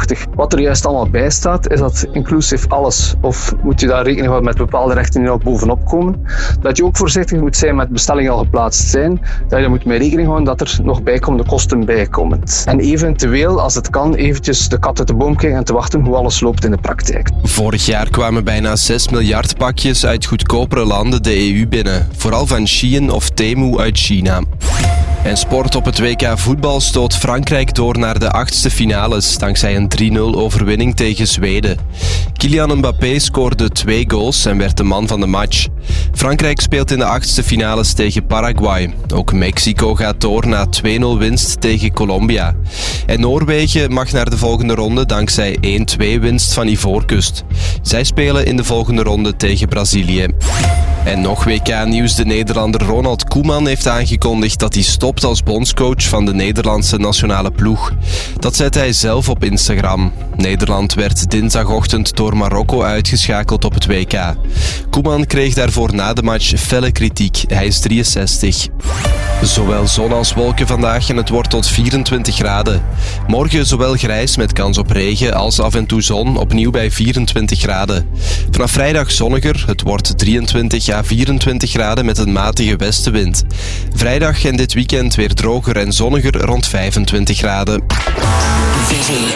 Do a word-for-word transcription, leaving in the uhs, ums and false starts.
voorzichtig. Wat er juist allemaal bij staat, is dat inclusief alles, of moet je daar rekening houden met bepaalde rechten die nog bovenop komen, dat je ook voorzichtig moet zijn met bestellingen al geplaatst zijn, dat je moet mee rekening houden dat er nog bijkomende kosten bijkomen. En eventueel, als het kan, eventjes de kat uit de boom kijken en te wachten hoe alles loopt in de praktijk. Vorig jaar kwamen bijna zes miljard pakjes uit goedkopere landen de E U binnen, vooral van Shein of Temu uit China. En sport op het W K voetbal stoot Frankrijk door naar de achtste finales dankzij een drie nul overwinning tegen Zweden. Kylian Mbappé scoorde twee goals en werd de man van de match. Frankrijk speelt in de achtste finales tegen Paraguay. Ook Mexico gaat door na twee nul winst tegen Colombia. En Noorwegen mag naar de volgende ronde dankzij één twee winst van Ivoorkust. Zij spelen in de volgende ronde tegen Brazilië. En nog W K-nieuws. De Nederlander Ronald Koeman heeft aangekondigd dat hij stopt als bondscoach van de Nederlandse nationale ploeg. Dat zette hij zelf op Instagram. Nederland werd dinsdagochtend door Marokko uitgeschakeld op het W K. Koeman kreeg daarvoor na de match felle kritiek. Hij is drieënzestig. Zowel zon als wolken vandaag en het wordt tot vierentwintig graden. Morgen zowel grijs met kans op regen als af en toe zon, opnieuw bij vierentwintig graden. Vanaf vrijdag zonniger, het wordt drieëntwintig à vierentwintig graden met een matige westenwind. Vrijdag en dit weekend weer droger en zonniger rond vijfentwintig graden.